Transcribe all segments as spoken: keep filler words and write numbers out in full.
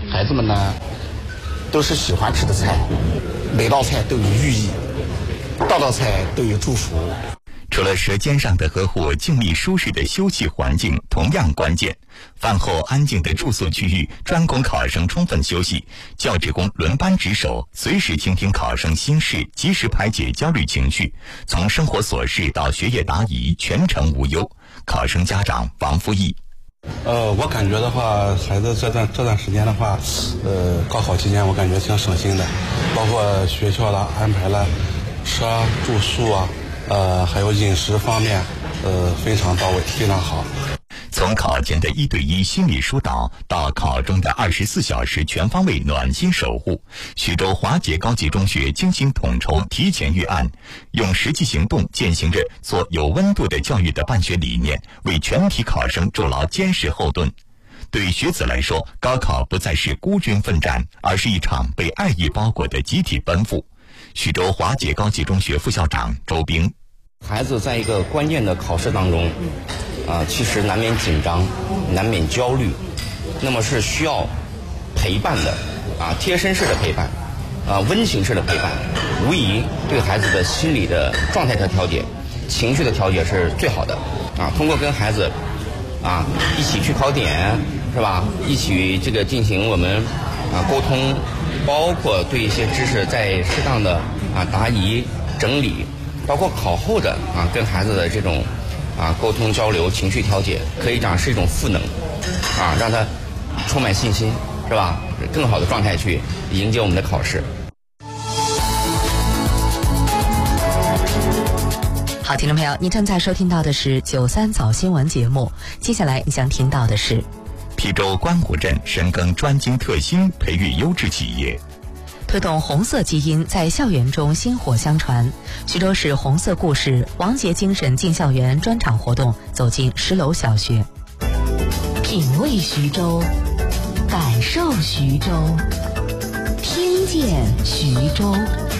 孩子们呢都是喜欢吃的菜，每道菜都有寓意，道道菜都有祝福。 除了舌尖上的呵护，静谧舒适的休憩环境同样关键。饭后安静的住宿区域专供考生充分休息，教职工轮班值守，随时倾听考生心事，及时排解焦虑情绪，从生活琐事到学业答疑，全程无忧。考生家长王富义。 呃，我感觉的话，孩子这段这段时间的话，呃，高考期间我感觉挺省心的，包括学校的安排了车、住宿啊，呃，还有饮食方面，呃，非常到位，非常好。 从考前的一对一心理疏导到考中的二十四小时全方位暖心守护，徐州华杰高级中学精心统筹，提前预案，用实际行动践行着做有温度的教育的办学理念，为全体考生筑牢坚实后盾。对学子来说，高考不再是孤军奋战，而是一场被爱意包裹的集体奔赴。徐州华杰高级中学副校长周兵。 孩子在一个关键的考试当中啊，其实难免紧张，难免焦虑，那么是需要陪伴的啊，贴身式的陪伴啊，温情式的陪伴，无疑对孩子的心理的状态的调节、情绪的调节是最好的啊。通过跟孩子啊一起去考点，是吧？一起这个进行我们啊沟通，包括对一些知识在适当的啊答疑整理，包括考后的啊跟孩子的这种啊沟通交流、情绪调节，可以讲是一种赋能啊，让他充满信心，是吧？更好的状态去迎接我们的考试。 好，听众朋友，您正在收听到的是九三早新闻节目，接下来你将听到的是邳州关湖镇深耕专精特新，培育优质企业。 推动红色基因在校园中薪火相传，徐州市红色故事王杰精神进校园专场活动走进石楼小学。 品味徐州，感受徐州，听见徐州。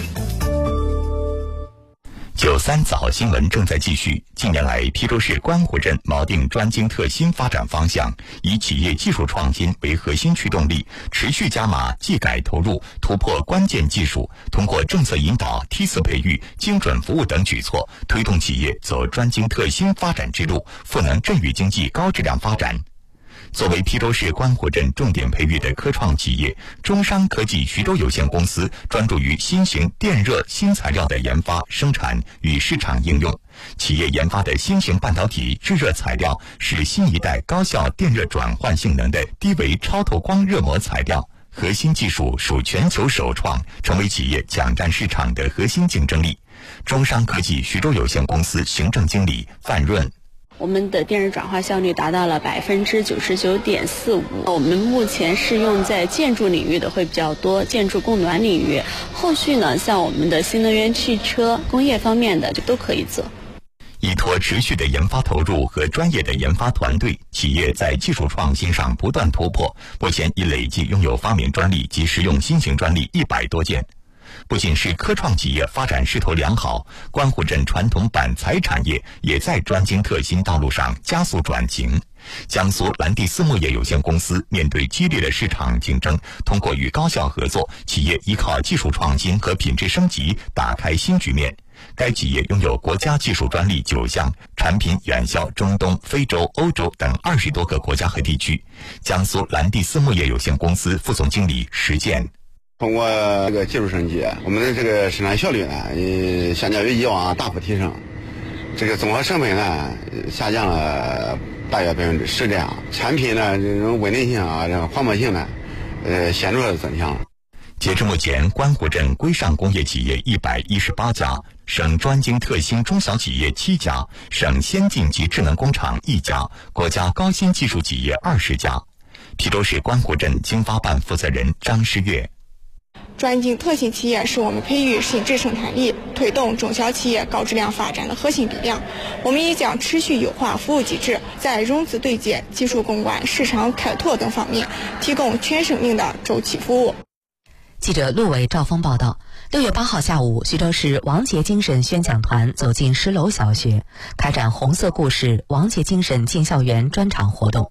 九三早新闻正在继续。近年来，邳州市关湖镇锚定专精特新发展方向，以企业技术创新为核心驱动力，持续加码技改投入，突破关键技术，通过政策引导、梯次培育、精准服务等举措，推动企业走专精特新发展之路，赋能镇域经济高质量发展。作为邳州市关湖镇重点培育的科创企业，中商科技徐州有限公司专注于新型电热新材料的研发、生产与市场应用。企业研发的新型半导体制热材料是新一代高效电热转换性能的低维超透光热膜材料，核心技术属全球首创，成为企业抢占市场的核心竞争力。中商科技徐州有限公司行政经理范润。 我们的电热转化效率达到了百分之九十九点四五。我们目前是用在建筑领域的会比较多，建筑供暖领域。后续呢，像我们的新能源汽车、工业方面的就都可以做。 依托持续的研发投入和专业的研发团队，企业在技术创新上不断突破，目前已累计拥有发明专利及实用新型专利一百多件。不仅是科创企业发展势头良好，关湖镇传统板材产业也在专精特新道路上加速转型。江苏兰蒂斯墨业有限公司面对激烈的市场竞争，通过与高校合作，企业依靠技术创新和品质升级打开新局面。该企业拥有国家技术专利九项，产品远销中东、非洲、欧洲等二十多个国家和地区。江苏兰蒂斯墨业有限公司副总经理石建。 通过这个技术升级，我们的这个生产效率呢，呃，相较于以往大幅提升，这个综合成本呢下降了大约百分之十这样，产品呢这种稳定性啊，这种环保性呢，呃，显著的增强。 截至目前，关湖镇规上工业企业一百一十八家，省专精特新中小企业七家，省先进及智能工厂一家，国家高新技术企业二十家。邳州市关湖镇经发办负责人张诗月。 专精特新企业是我们培育新质生产力、推动中小企业高质量发展的核心力量。我们也将持续优化服务机制，在融资对接、技术攻关、市场开拓等方面提供全生命的周期服务。 记者陆伟、赵峰报道。六月八号下午，徐州市王杰精神宣讲团走进石楼小学，开展红色故事王杰精神进校园专场活动。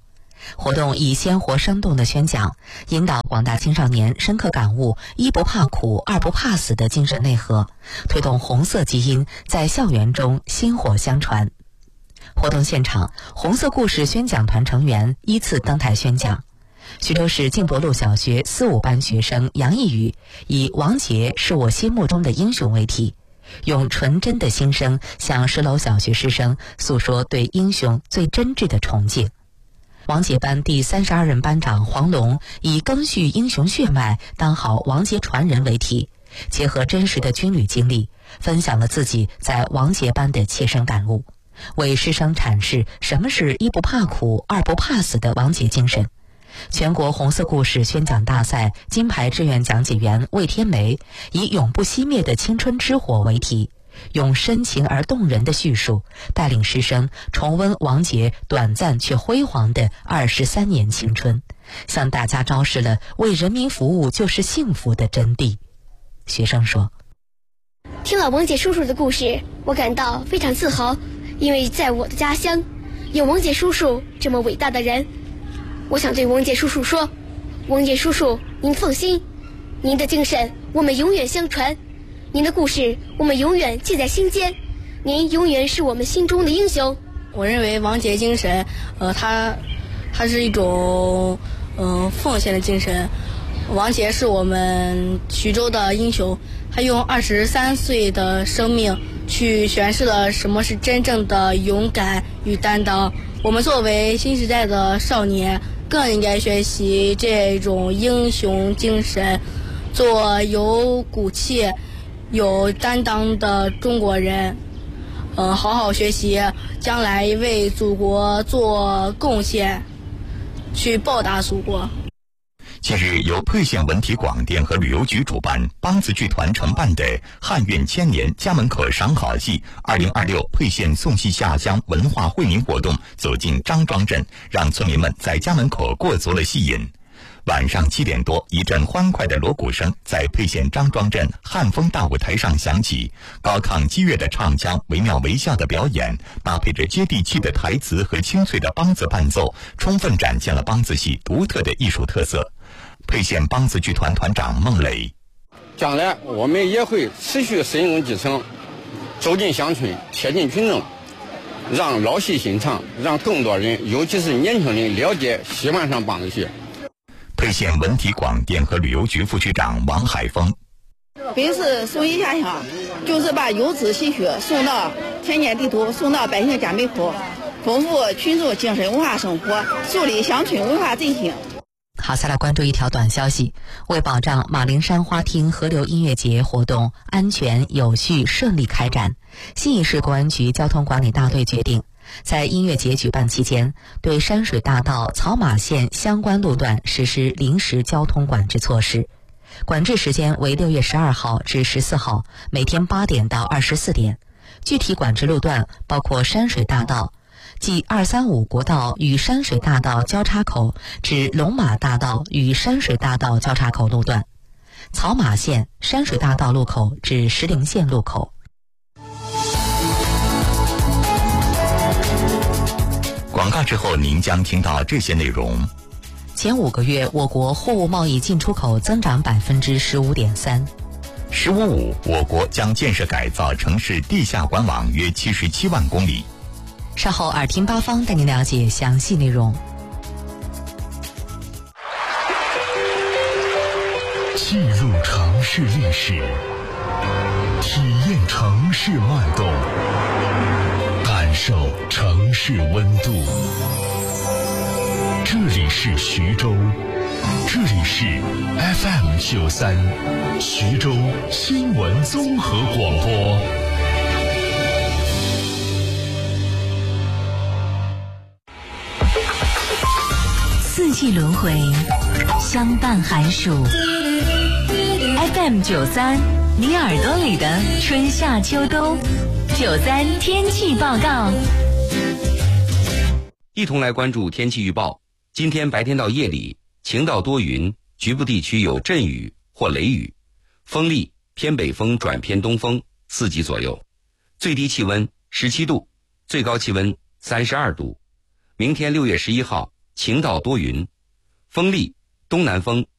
活动以鲜活生动的宣讲，引导广大青少年深刻感悟一不怕苦二不怕死的精神内核，推动红色基因在校园中薪火相传。活动现场，红色故事宣讲团成员依次登台宣讲。徐州市静博路小学四五班学生杨毅宇以王杰是我心目中的英雄为题，用纯真的心声向十楼小学师生诉说对英雄最真挚的崇敬。王杰班第三十二任班长黄龙以赓续英雄血脉，当好王杰传人为题，结合真实的军旅经历，分享了自己在王杰班的切身感悟，为师生阐释什么是一不怕苦二不怕死的王杰精神。全国红色故事宣讲大赛金牌志愿讲解员魏天梅以永不熄灭的青春之火为题，用深情而动人的叙述，带领师生重温王杰短暂却辉煌的二十三年青春，向大家昭示了为人民服务就是幸福的真谛。学生说， 听了王杰叔叔的故事，我感到非常自豪，因为在我的家乡有王杰叔叔这么伟大的人。我想对王杰叔叔说，王杰叔叔您放心，您的精神我们永远相传，您的故事我们永远记在心间，您永远是我们心中的英雄。 我认为王杰精神呃，他他是一种嗯、呃、奉献的精神。王杰是我们徐州的英雄，他用二十三岁的生命去诠释了什么是真正的勇敢与担当。我们作为新时代的少年，更应该学习这种英雄精神，做有骨气有担当的中国人，呃，好好学习，将来为祖国做贡献，去报答祖国。 近日，由沛县文体广电和旅游局主办，梆子剧团承办的汉韵千年家门口赏好戏二零二六沛县送戏下乡文化惠民活动走进张庄镇，让村民们在家门口过足了戏瘾。晚上七点多，一阵欢快的锣鼓声在沛县张庄镇汉风大舞台上响起，高亢激越的唱腔、惟妙惟肖的表演，搭配着接地气的台词和清脆的梆子伴奏，充分展现了梆子戏独特的艺术特色。沛县梆子剧团团长孟磊， 将来我们也会持续深耕基层，走进乡村，贴近群众，让老戏新唱，让更多人，尤其是年轻人了解喜欢上梆子戏。 沛县文体广电和旅游局副局长王海峰， 本次送艺下乡，就是把优质戏曲送到田间地头，送到百姓家门口，丰富群众精神文化生活，树立乡村文化振兴。 好，再来关注一条短消息。为保障马陵山花厅河流音乐节活动安全有序顺利开展，信义市公安局交通管理大队决定，在音乐节举办期间，对山水大道草马线相关路段实施临时交通管制措施。管制时间为六月十二号至十四号，每天八点到二十四点。具体管制路段包括山水大道即二三五国道与山水大道交叉口至龙马大道与山水大道交叉口路段，草马线山水大道路口至石林线路口。 广告之后您将听到这些内容。 前五个月，我国货物贸易进出口增长百分之十五点三。 十五五，我国将建设改造城市地下管网约七十七万公里。 稍后耳听八方带您了解详细内容。 记录城市历史，体验城市脉动，感受城市温度。这里是徐州，这里是 F M 九三，徐州新闻综合广播。 四季轮回，相伴寒暑。F M 九三，你耳朵里的春夏秋冬。九三天气报告。 一同来关注天气预报。今天白天到夜里晴到多云，局部地区有阵雨或雷雨，风力偏北风转偏东风，四级左右。最低气温十七度，最高气温三十二度。明天六月十一号， 晴到多云，风力东南风